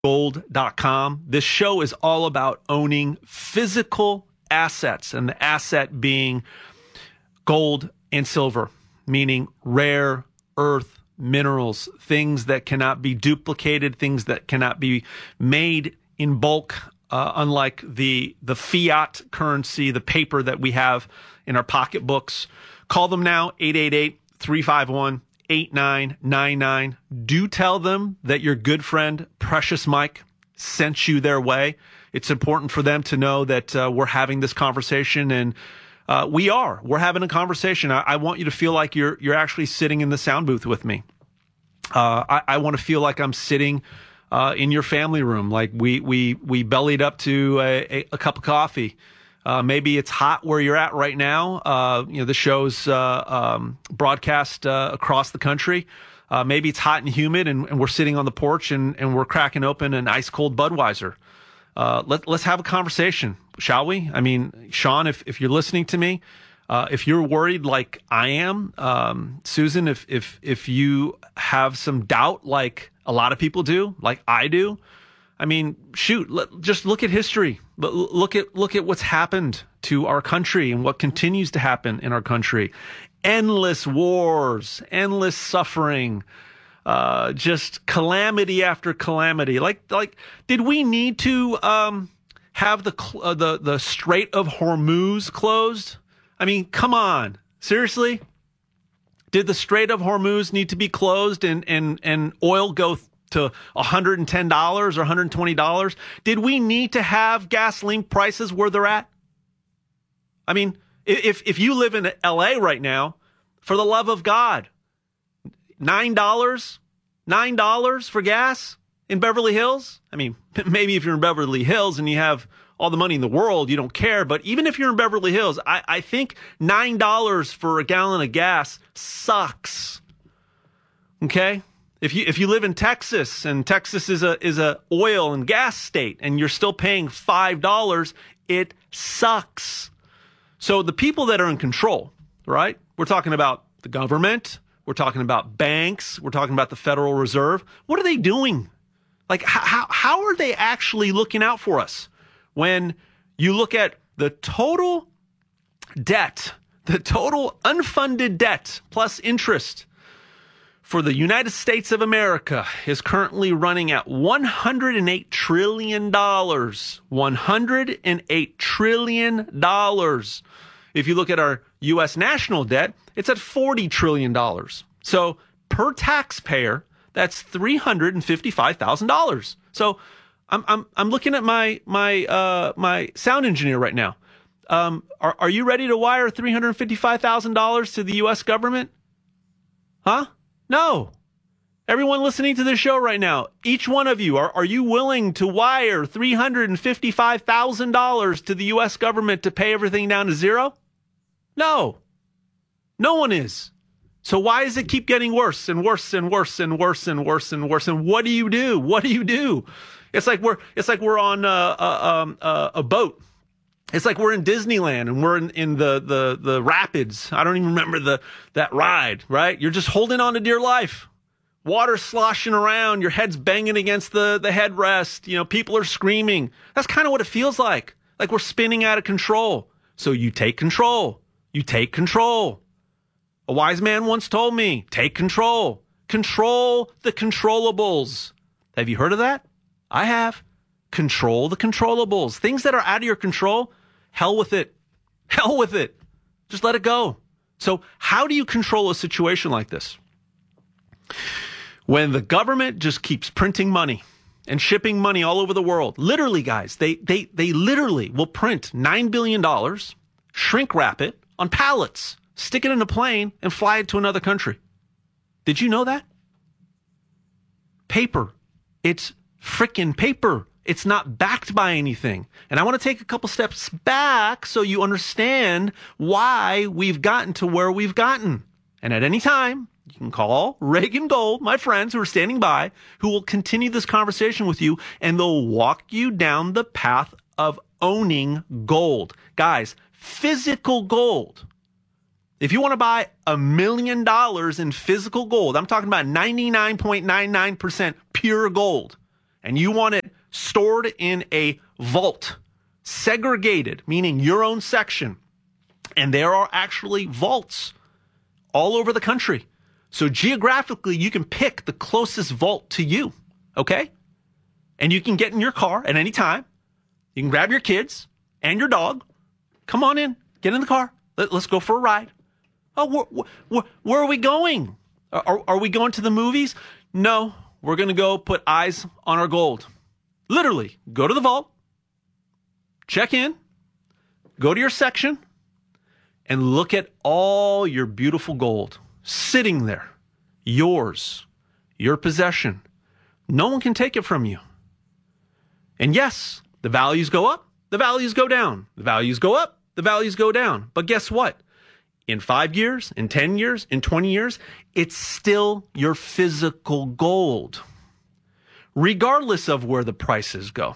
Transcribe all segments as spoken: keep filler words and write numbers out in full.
gold dot com. This show is all about owning physical assets, and the asset being gold and silver, meaning rare earth minerals, things that cannot be duplicated, things that cannot be made in bulk, uh, unlike the the fiat currency, the paper that we have in our pocketbooks. Call them now, eight eight eight, three five one, eight nine nine nine. Do tell them that your good friend, Precious Mike, sent you their way. It's important for them to know that uh, we're having this conversation, and uh, we are. We're having a conversation. I, I want you to feel like you're you're actually sitting in the sound booth with me. Uh, I, I want to feel like I'm sitting uh, in your family room, like we we we bellied up to a, a, a cup of coffee. Uh, maybe it's hot where you're at right now. Uh, you know, the show's uh, um, broadcast uh, across the country. Uh, maybe it's hot and humid, and, and we're sitting on the porch and, and we're cracking open an ice cold Budweiser. Uh, let, let's have a conversation, shall we? I mean, Sean, if, if you're listening to me, uh, if you're worried like I am, um, Susan, if, if, if you have some doubt like a lot of people do, like I do, I mean, shoot, let, just look at history. Look at, look at what's happened to our country and what continues to happen in our country. Endless wars, endless suffering, Uh, just calamity after calamity. Like, like, did we need to um, have the uh, the the Strait of Hormuz closed? I mean, come on, seriously? Did the Strait of Hormuz need to be closed and and and oil go to one hundred ten dollars or one hundred twenty dollars? Did we need to have gasoline prices where they're at? I mean, if if you live in L A right now, for the love of God. Nine dollars, nine dollars for gas in Beverly Hills. I mean, maybe if you're in Beverly Hills and you have all the money in the world, you don't care. But even if you're in Beverly Hills, I, I think nine dollars for a gallon of gas sucks. Okay, if you if you live in Texas and Texas is a is a oil and gas state and you're still paying five dollars, it sucks. So the people that are in control, right? We're talking about the government. We're talking about banks. We're talking about the Federal Reserve. What are they doing? Like, how how are they actually looking out for us? When you look at the total debt, the total unfunded debt plus interest for the United States of America is currently running at one hundred eight trillion dollars. one hundred eight trillion dollars. If you look at our U S national debt, it's at forty trillion dollars. So per taxpayer, that's three hundred fifty-five thousand dollars. So I'm I'm I'm looking at my my uh my sound engineer right now. Um, are are you ready to wire three hundred fifty-five thousand dollars to the U S government? Huh? No. Everyone listening to this show right now, each one of you, are, are you willing to wire three hundred fifty-five thousand dollars to the U S government to pay everything down to zero? No. No one is. So why does it keep getting worse and worse and worse and worse and worse and worse? And what do you do? What do you do? It's like we're it's like we're on a, a, um, a, a boat. It's like we're in Disneyland and we're in, in the, the the rapids. I don't even remember the that ride, right? You're just holding on to dear life. Water sloshing around, your head's banging against the, the headrest. You know, people are screaming. That's kind of what it feels like. Like we're spinning out of control. So you take control. You take control. A wise man once told me, take control. Control the controllables. Have you heard of that? I have. Control the controllables. Things that are out of your control, hell with it. Hell with it. Just let it go. So how do you control a situation like this? When the government just keeps printing money and shipping money all over the world. Literally, guys, they they they literally will print nine billion dollars, shrink wrap it on pallets, stick it in a plane, and fly it to another country. Did you know that? Paper. It's frickin' paper. It's not backed by anything. And I want to take a couple steps back so you understand why we've gotten to where we've gotten. And at any time, you can call Reagan Gold, my friends who are standing by, who will continue this conversation with you, and they'll walk you down the path of owning gold. Guys, physical gold. If you want to buy a million dollars in physical gold, I'm talking about ninety-nine point nine nine percent pure gold. and you want it stored in a vault, segregated, meaning your own section, and there are actually vaults all over the country. So geographically, you can pick the closest vault to you, okay? And you can get in your car at any time. You can grab your kids and your dog. Come on in. Get in the car. Let, let's go for a ride. Oh, where, where, where are we going? Are, are we going to the movies? No, we're going to go put eyes on our gold. Literally, go to the vault, check in, go to your section, and look at all your beautiful gold sitting there. Yours, your possession. No one can take it from you. And yes, the values go up, the values go down. The values go up, the values go down. But guess what? In five years, in ten years, in twenty years, it's still your physical gold, regardless of where the prices go.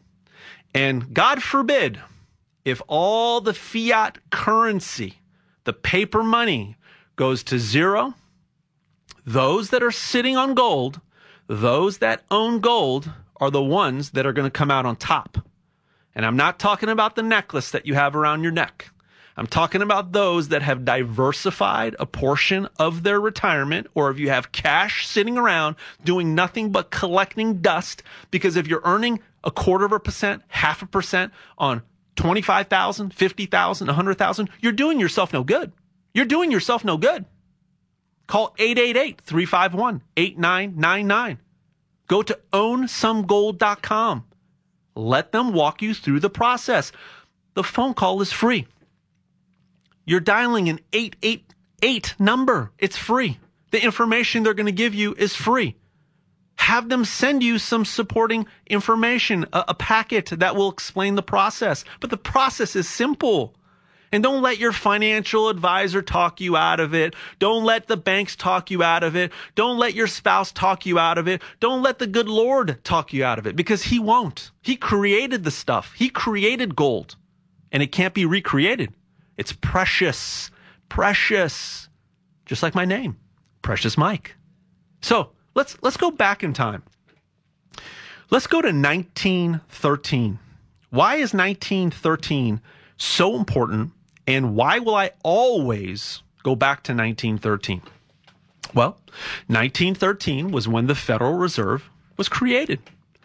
And God forbid, if all the fiat currency, the paper money, goes to zero, those that are sitting on gold, those that own gold, are the ones that are going to come out on top. And I'm not talking about the necklace that you have around your neck. I'm talking about those that have diversified a portion of their retirement, or if you have cash sitting around doing nothing but collecting dust, because if you're earning a quarter of a percent, half a percent on twenty-five thousand, fifty thousand, one hundred thousand, you're doing yourself no good. You're doing yourself no good. Call eight eight eight, three five one, eight nine nine nine. Go to own some gold dot com. Let them walk you through the process. The phone call is free. You're dialing an eight eight eight number. It's free. The information they're going to give you is free. Have them send you some supporting information, a, a packet that will explain the process. But the process is simple. And don't let your financial advisor talk you out of it. Don't let the banks talk you out of it. Don't let your spouse talk you out of it. Don't let the good Lord talk you out of it, because he won't. He created the stuff. He created gold, and it can't be recreated. It's precious, precious, just like my name, Precious Mike. So let's let's go back in time. Let's go to nineteen thirteen. Why is nineteen thirteen so important? And why will I always go back to nineteen thirteen? Well, nineteen thirteen was when the Federal Reserve was created.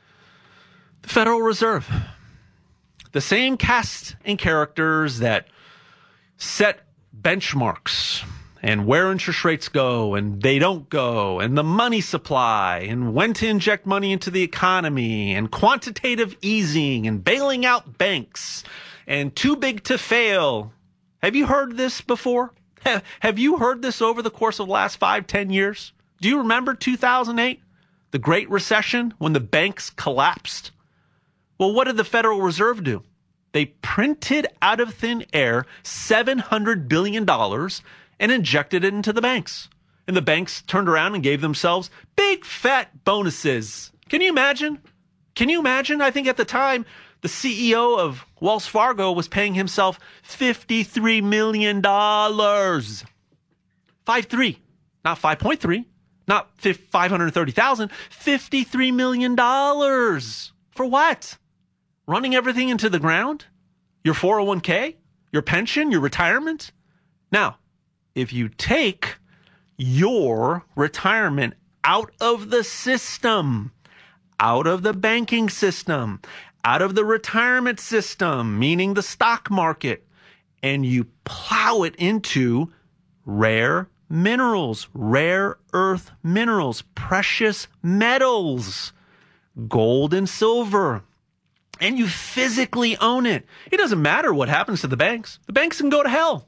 The Federal Reserve. The same cast and characters that set benchmarks and where interest rates go and they don't go, and the money supply and when to inject money into the economy, and quantitative easing and bailing out banks and too big to fail. Have you heard this before? Have you heard this over the course of the last five, ten years? Do you remember two thousand eight, the Great Recession, when the banks collapsed? Well, what did the Federal Reserve do? They printed out of thin air seven hundred billion dollars and injected it into the banks. And the banks turned around and gave themselves big fat bonuses. Can you imagine? Can you imagine? I think at the time, the C E O of Wells Fargo was paying himself fifty-three million dollars. five three, not five point three, not five hundred thirty thousand, fifty-three million dollars. For what? Running everything into the ground? Your four oh one k? Your pension? Your retirement? Now, if you take your retirement out of the system, out of the banking system, out of the retirement system, meaning the stock market, and you plow it into rare minerals, rare earth minerals, precious metals, gold and silver, and you physically own it, it doesn't matter what happens to the banks. The banks can go to hell.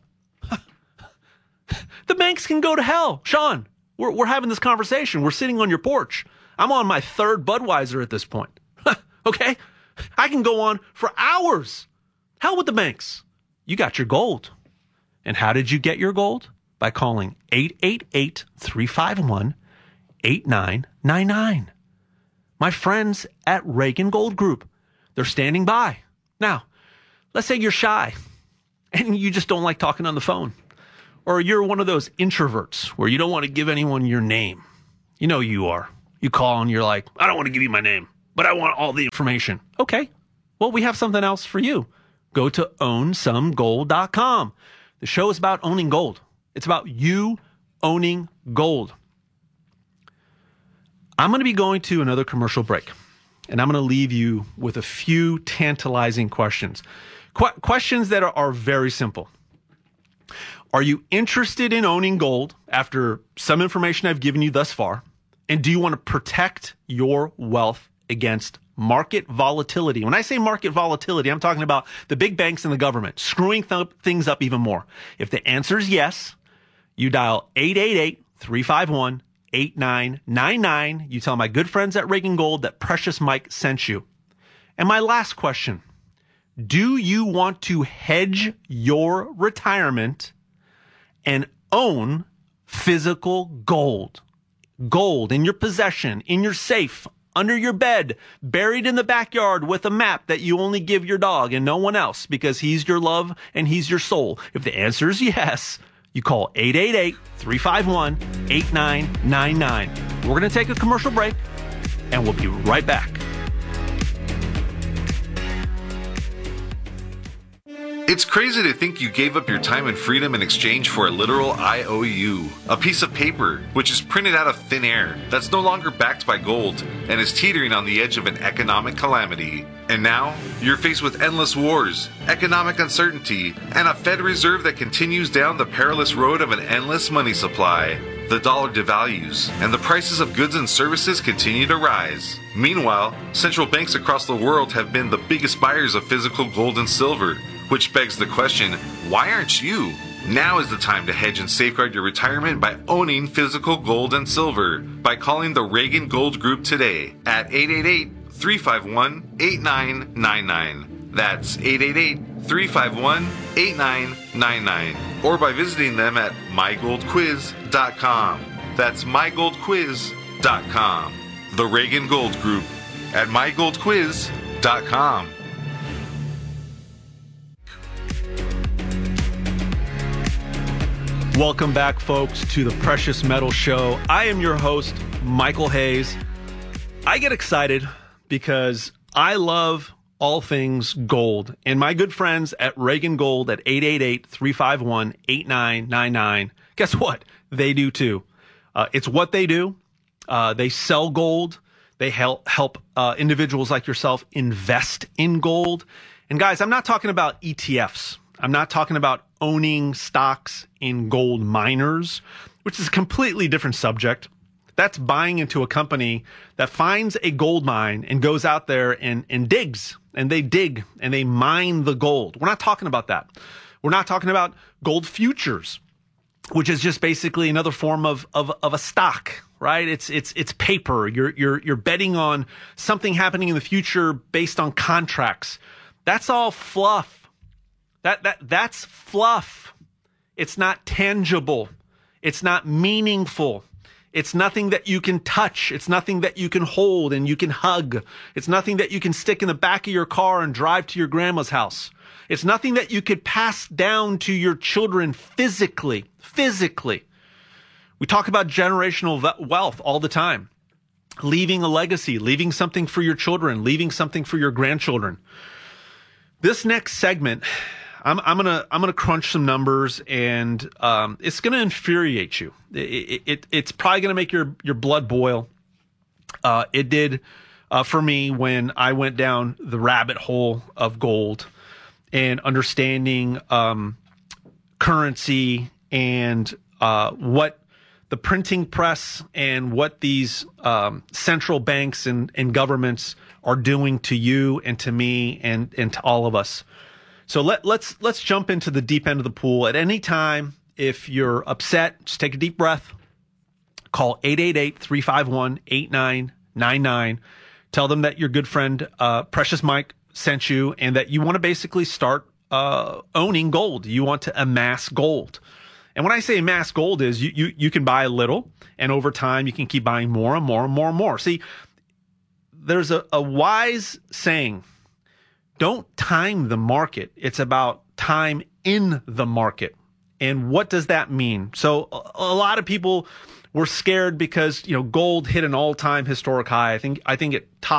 The banks can go to hell. Sean, we're, we're having this conversation. We're sitting on your porch. I'm on my third Budweiser at this point. Okay? I can go on for hours. Hell with the banks. You got your gold. And how did you get your gold? By calling eight eight eight, three five one, eight nine nine nine. My friends at Reagan Gold Group, they're standing by. Now, let's say you're shy and you just don't like talking on the phone. Or you're one of those introverts where you don't want to give anyone your name. You know you are. You call and you're like, I don't want to give you my name, but I want all the information. Okay, well, we have something else for you. Go to own some gold dot com. The show is about owning gold. It's about you owning gold. I'm going to be going to another commercial break, and I'm going to leave you with a few tantalizing questions. Qu- questions that are, are very simple. Are you interested in owning gold after some information I've given you thus far? And do you want to protect your wealth against market volatility? When I say market volatility, I'm talking about the big banks and the government screwing th- things up even more. If the answer is yes, you dial eight eight eight, three five one, eight nine nine nine. You tell my good friends at Reagan Gold that Precious Mike sent you. And my last question, do you want to hedge your retirement and own physical gold? Gold in your possession, in your safe, under your bed, buried in the backyard with a map that you only give your dog and no one else because he's your love and he's your soul. If the answer is yes, you call eight eight eight, three five one, eight nine nine nine. We're going to take a commercial break and we'll be right back. It's crazy to think you gave up your time and freedom in exchange for a literal I O U, a piece of paper which is printed out of thin air, that's no longer backed by gold, and is teetering on the edge of an economic calamity. And now, you're faced with endless wars, economic uncertainty, and a Fed Reserve that continues down the perilous road of an endless money supply. The dollar devalues, and the prices of goods and services continue to rise. Meanwhile, central banks across the world have been the biggest buyers of physical gold and silver, which begs the question, why aren't you? Now is the time to hedge and safeguard your retirement by owning physical gold and silver by calling the Reagan Gold Group today at eight eight eight, three five one, eight nine nine nine. That's eight eight eight, three five one, eight nine nine nine. Or by visiting them at my gold quiz dot com. That's my gold quiz dot com. The Reagan Gold Group at my gold quiz dot com. Welcome back, folks, to the Precious Metal Show. I am your host, Michael Hayes. I get excited because I love all things gold. And my good friends at Reagan Gold at eight eight eight, three five one, eight nine nine nine, guess what? They do too. Uh, it's what they do. Uh, they sell gold. They help, help uh, individuals like yourself invest in gold. And guys, I'm not talking about E T Fs. I'm not talking about owning stocks in gold miners, which is a completely different subject. That's buying into a company that finds a gold mine and goes out there and, and digs, and they dig and they mine the gold. We're not talking about that. We're not talking about gold futures, which is just basically another form of, of, of a stock, right? It's, it's, it's paper. You're, you're, you're betting on something happening in the future based on contracts. That's all fluff. That, that, that's fluff. It's not tangible. It's not meaningful. It's nothing that you can touch. It's nothing that you can hold and you can hug. It's nothing that you can stick in the back of your car and drive to your grandma's house. It's nothing that you could pass down to your children physically, physically. We talk about generational wealth all the time. Leaving a legacy, leaving something for your children, leaving something for your grandchildren. This next segment, I'm, I'm gonna I'm gonna crunch some numbers, and um, it's gonna infuriate you. It, it, it's probably gonna make your your blood boil. Uh, it did uh, for me when I went down the rabbit hole of gold and understanding um, currency and uh, what the printing press and what these um, central banks and, and governments are doing to you and to me and, and to all of us. So let, let's let's jump into the deep end of the pool. At any time, if you're upset, just take a deep breath. Call eight eight eight, three five one, eight nine nine nine. Tell them that your good friend uh, Precious Mike sent you and that you want to basically start uh, owning gold. You want to amass gold. And when I say amass gold is you, you you can buy a little, and over time you can keep buying more and more and more and more. See, there's a, a wise saying, don't time the market. It's about time in the market. And what does that mean? So a, a lot of people were scared because, you know, gold hit an all-time historic high. I think I think it topped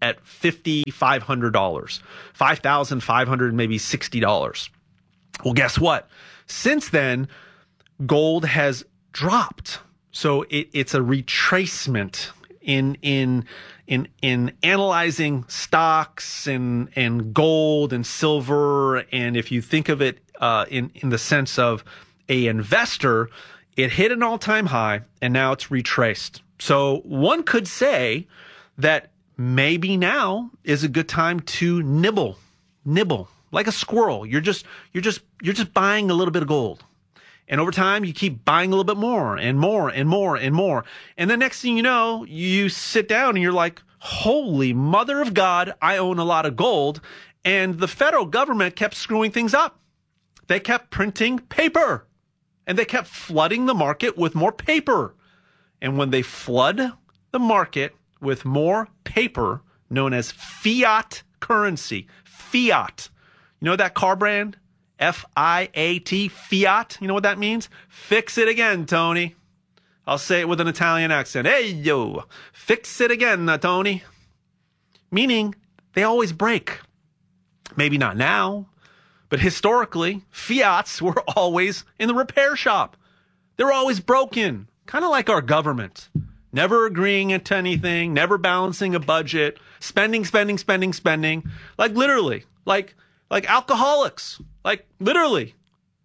at five thousand five hundred dollars, five thousand five hundred dollars, maybe sixty dollars. Well, guess what? Since then, gold has dropped. So it, it's a retracement in in in in analyzing stocks and and gold and silver. And if you think of it uh, in in the sense of a investor, it hit an all-time high and now it's retraced. So one could say that maybe now is a good time to nibble, nibble like a squirrel. You're just you're just you're just buying a little bit of gold. And over time, you keep buying a little bit more and more and more and more. And the next thing you know, you sit down and you're like, holy mother of God, I own a lot of gold. And the federal government kept screwing things up. They kept printing paper and they kept flooding the market with more paper. And when they flood the market with more paper, known as fiat currency, fiat, you know that car brand? F I A T, fiat. You know what that means? Fix it again, Tony. I'll say it with an Italian accent. Hey, yo, fix it again, uh, Tony. Meaning they always break. Maybe not now, but historically, fiats were always in the repair shop. They were always broken, kind of like our government. Never agreeing to anything, never balancing a budget, spending, spending, spending, spending. Like literally, like like alcoholics. Like literally,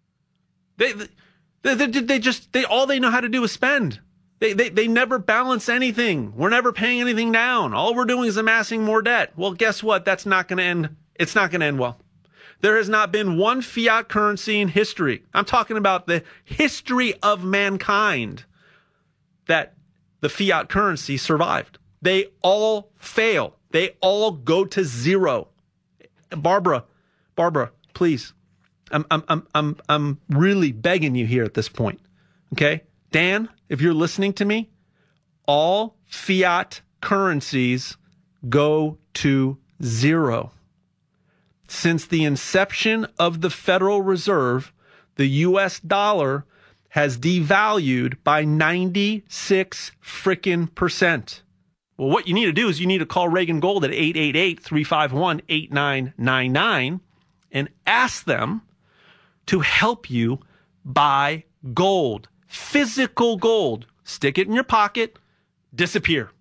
they, they, they, they just, they, all they know how to do is spend. They, they, they never balance anything. We're never paying anything down. All we're doing is amassing more debt. Well, guess what? That's not going to end. It's not going to end well. There has not been one fiat currency in history. I'm talking about the history of mankind that the fiat currency survived. They all fail. They all go to zero. Barbara, Barbara, please. I'm I'm I'm I'm I'm really begging you here at this point. Okay? Dan, if you're listening to me, all fiat currencies go to zero. Since the inception of the Federal Reserve, the U S dollar has devalued by ninety-six frickin' percent. Well, what you need to do is you need to call Reagan Gold at eight eight eight, three five one, eight nine nine nine and ask them to help you buy gold, physical gold. Stick it in your pocket, disappear.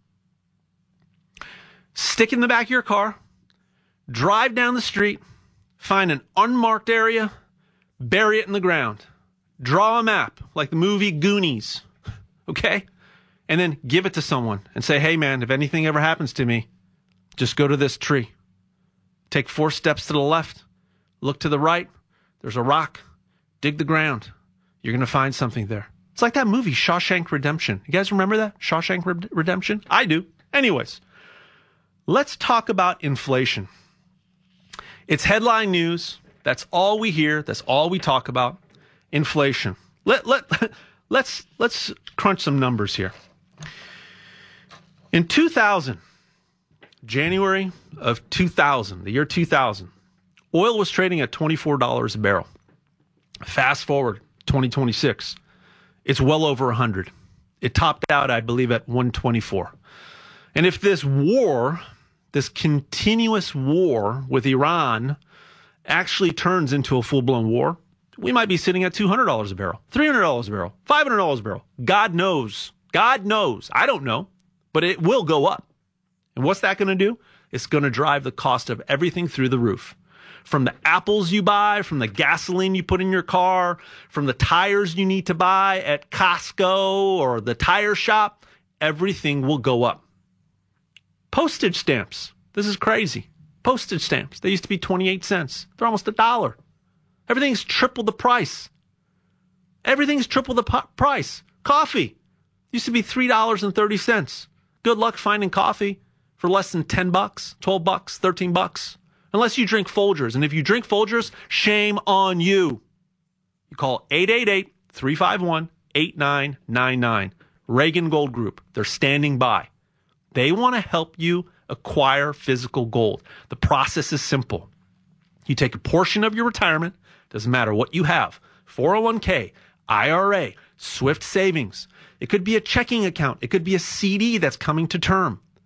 Stick it in the back of your car, drive down the street, find an unmarked area, bury it in the ground. Draw a map like the movie Goonies, okay? And then give it to someone and say, hey, man, if anything ever happens to me, just go to this tree. Take four steps to the left. Look to the right. There's a rock. Dig the ground. You're going to find something there. It's like that movie, Shawshank Redemption. You guys remember that? Shawshank Re- Redemption? I do. Anyways, let's talk about inflation. It's headline news. That's all we hear. That's all we talk about. Inflation. Let, let, let's, let's crunch some numbers here. In two thousand, January of two thousand, the year two thousand, oil was trading at twenty-four dollars a barrel. Fast forward, twenty twenty-six, it's well over one hundred. It topped out, I believe, at one twenty-four. And if this war, this continuous war with Iran actually turns into a full-blown war, we might be sitting at two hundred dollars a barrel, three hundred dollars a barrel, five hundred dollars a barrel. God knows. God knows. I don't know, but it will go up. And what's that going to do? It's going to drive the cost of everything through the roof. From the apples you buy, from the gasoline you put in your car, from the tires you need to buy at Costco or the tire shop, everything will go up. Postage stamps. This is crazy. Postage stamps. They used to be twenty-eight cents. They're almost a dollar. Everything's triple the price. Everything's triple the po- price. Coffee used to be three dollars and thirty cents. Good luck finding coffee for less than ten bucks, twelve bucks, thirteen bucks. Unless you drink Folgers. And if you drink Folgers, shame on you. You call eight eight eight, three five one, eight nine nine nine. Reagan Gold Group. They're standing by. They want to help you acquire physical gold. The process is simple. You take a portion of your retirement, doesn't matter what you have, four oh one k, I R A, Swift Savings. It could be a checking account. It could be a C D that's coming to term.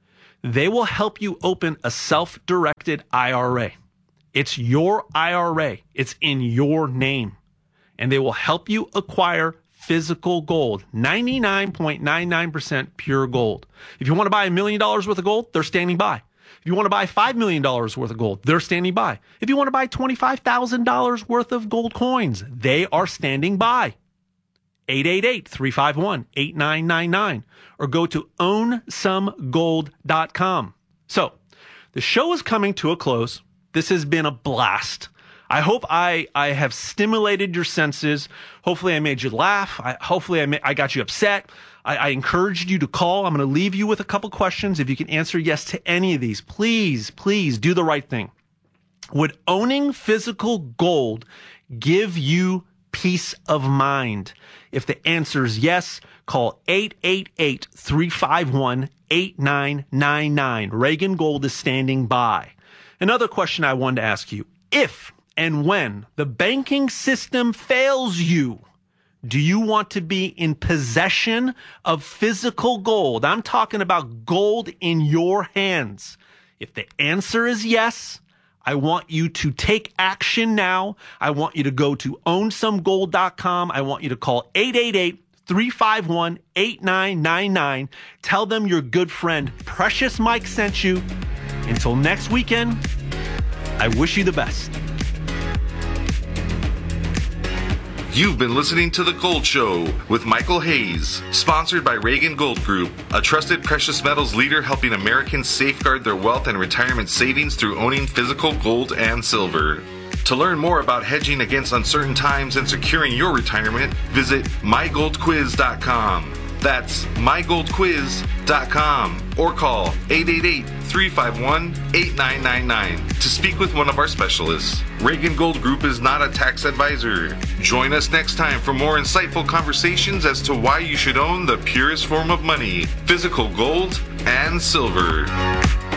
They will help you open a self-directed I R A. It's your I R A. It's in your name. And they will help you acquire physical gold, ninety-nine point nine nine percent pure gold. If you want to buy a million dollars worth of gold, they're standing by. If you want to buy five million dollars worth of gold, they're standing by. If you want to buy twenty-five thousand dollars worth of gold coins, they are standing by. eight eight eight, three five one, eight nine nine nine or go to own some gold dot com. So the show is coming to a close. This has been a blast. I hope I, I have stimulated your senses. Hopefully I made you laugh. I, hopefully I, ma- I got you upset. I, I encouraged you to call. I'm going to leave you with a couple questions. If you can answer yes to any of these, please, please do the right thing. Would owning physical gold give you peace of mind? If the answer is yes, call eight eight eight, three five one, eight nine nine nine. Reagan Gold is standing by. Another question I wanted to ask you. If and when the banking system fails you, do you want to be in possession of physical gold? I'm talking about gold in your hands. If the answer is yes, I want you to take action now. I want you to go to own some gold dot com. I want you to call eight eight eight, three five one, eight nine nine nine. Tell them your good friend Precious Mike sent you. Until next weekend, I wish you the best. You've been listening to The Gold Show with Michael Hayes, sponsored by Reagan Gold Group, a trusted precious metals leader helping Americans safeguard their wealth and retirement savings through owning physical gold and silver. To learn more about hedging against uncertain times and securing your retirement, visit my gold quiz dot com. That's my gold quiz dot com or call eight eight eight, three five one, eight nine nine nine to speak with one of our specialists. Reagan Gold Group is not a tax advisor. Join us next time for more insightful conversations as to why you should own the purest form of money, physical gold and silver.